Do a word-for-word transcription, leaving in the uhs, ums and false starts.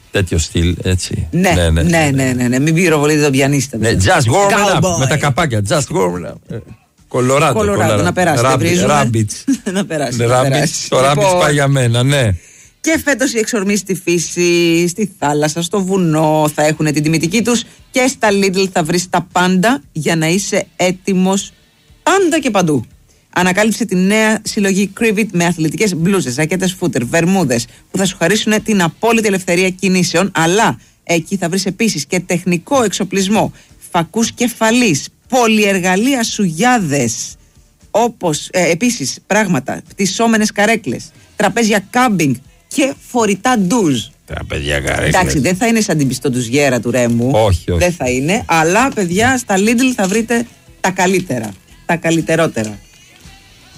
τέτοιο στυλ, έτσι. Ναι, ναι, ναι, ναι, ναι, ναι, ναι. Μην πυροβολείτε τον πιανίστα. Ναι, just warming up, με τα καπάκια, just warming up. Κολοράδο, Κολοράδο, να περάσει, δεν βρίζουμε. Ράμπιτς. Να περάσει. Το ράμπιτς πάει για μένα, ναι. Και φέτος οι εξορμοί στη φύση, στη θάλασσα, στο βουνό θα έχουν την τιμητική τους και στα Lidl θα βρεις τα πάντα για να είσαι έτοιμος πάντα και παντού. Ανακάλυψε τη νέα συλλογή Cribit με αθλητικές μπλούζες, ζακέτες φούτερ, βερμούδες που θα σου χαρίσουν την απόλυτη ελευθερία κινήσεων, αλλά εκεί θα βρεις επίσης και τεχνικό εξοπλισμό, φακούς κεφαλής, πολυεργαλεία σουγιάδες, όπως ε, επίσης πράγματα, πτυσσόμενες καρέκλες, τραπέζια κάμπινγκ και φορητά ντουζ. Τραπέζια καρέκλες. Εντάξει, δεν θα είναι σαν την πιστοντουζιέρα του Ρέμου. Όχι, όχι. Δεν θα είναι, αλλά παιδιά στα Lidl θα βρείτε τα καλύτερα, τα καλύτερότερα.